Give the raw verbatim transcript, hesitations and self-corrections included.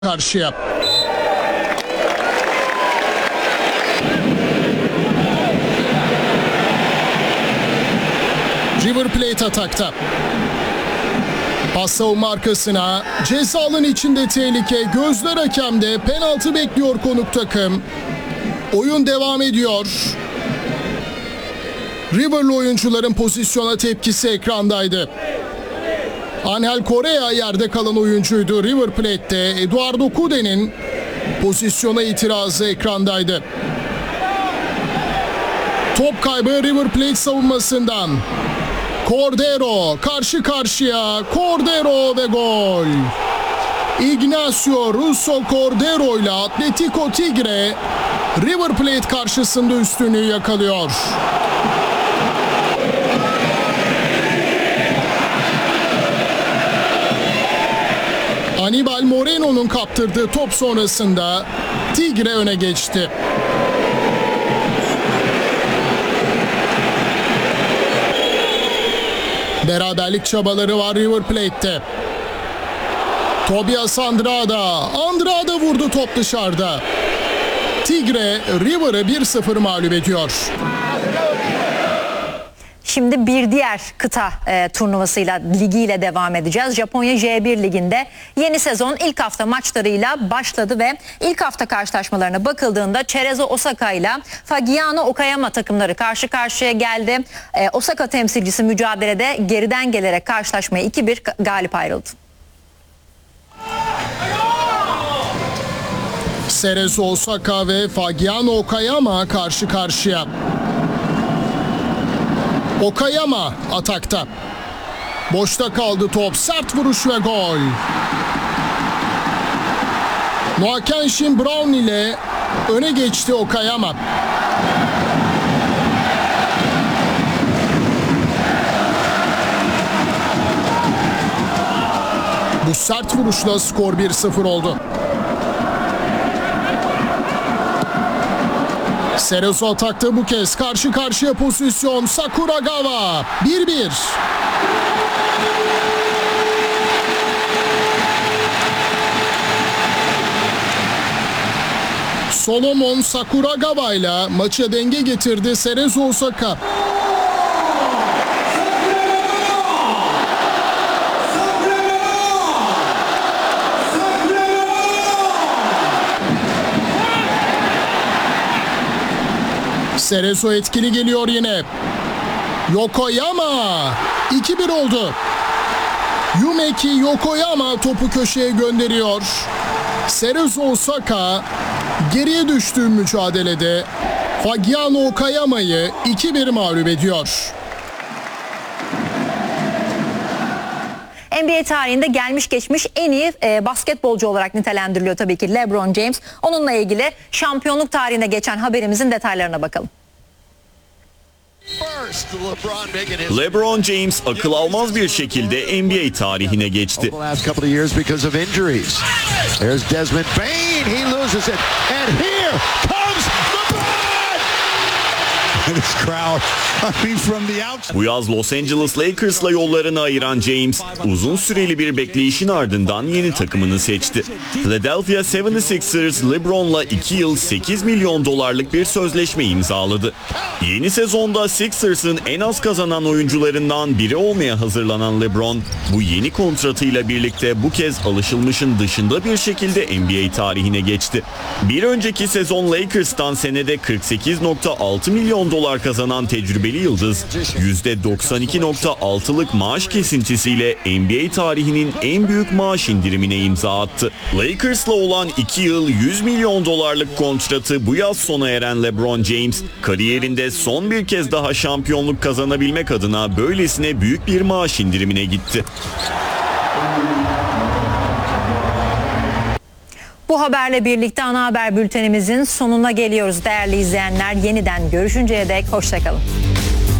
karşıya. River Plate atakta. Pas savunma arkasına. Ceza alanı içinde tehlike. Gözler hakemde. Penaltı bekliyor konuk takım. Oyun devam ediyor. River'lı oyuncuların pozisyona tepkisi ekrandaydı. Angel Correa yerde kalan oyuncuydu. River Plate'te Eduardo Cude'nin pozisyona itirazı ekrandaydı. Top kaybı River Plate savunmasından. Cordero karşı karşıya. Cordero ve gol. Ignacio Russo Cordero ile Atletico Tigre River Plate karşısında üstünlüğü yakalıyor. Aníbal Moreno'nun kaptırdığı top sonrasında Tigre öne geçti. Beraberlik çabaları var River Plate'te. Tobias Andrada. Andrada vurdu, top dışarıda. Tigre River'ı bir sıfır mağlup ediyor. Şimdi bir diğer kıta e, turnuvasıyla, ligiyle devam edeceğiz. Japonya J bir liginde yeni sezon ilk hafta maçlarıyla başladı ve ilk hafta karşılaşmalarına bakıldığında Cerezo Osaka ile Fagiano Okayama takımları karşı karşıya geldi. E, Osaka temsilcisi mücadelede geriden gelerek karşılaşmaya iki bir galip ayrıldı. Cerezo Osaka ve Fagiano Okayama karşı karşıya. Okayama atakta. Boşta kaldı top. Sert vuruş ve gol. Noah Kenshin Brown ile öne geçti Okayama. Bu sert vuruşla skor bir sıfır oldu. Cerezo atakta bu kez. Karşı karşıya pozisyon. Sakuragawa. bir bir. Solomon Sakuragawa ile maça denge getirdi Cerezo Osaka. Cerezo etkili geliyor yine. Yokoyama. iki bir oldu. Yumeki Yokoyama topu köşeye gönderiyor. Cerezo Osaka geriye düştüğü mücadelede Fagiano Okayama'yı iki bir mağlup ediyor. N B A tarihinde gelmiş geçmiş en iyi e, basketbolcu olarak nitelendiriliyor tabii ki LeBron James. Onunla ilgili şampiyonluk tarihine geçen haberimizin detaylarına bakalım. LeBron James akıl almaz bir şekilde N B A tarihine geçti. Bu yaz Los Angeles Lakers'la yollarını ayıran James, uzun süreli bir bekleyişin ardından yeni takımını seçti. Philadelphia yetmiş altı LeBron'la iki yıl sekiz milyon dolarlık bir sözleşme imzaladı. Yeni sezonda Sixers'ın en az kazanan oyuncularından biri olmaya hazırlanan LeBron, bu yeni kontratıyla birlikte bu kez alışılmışın dışında bir şekilde N B A tarihine geçti. Bir önceki sezon Lakers'tan senede kırk sekiz nokta altı milyon dolar kazanan tecrübeli yıldız, yüzde doksan iki nokta altılık maaş kesintisiyle N B A tarihinin en büyük maaş indirimine imza attı. Lakers'la olan iki yıl yüz milyon dolarlık kontratı bu yaz sona eren LeBron James, kariyerinde son bir kez daha şampiyonluk kazanabilmek adına böylesine büyük bir maaş indirimine gitti. Bu haberle birlikte ana haber bültenimizin sonuna geliyoruz değerli izleyenler. Yeniden görüşünceye dek hoşça kalın.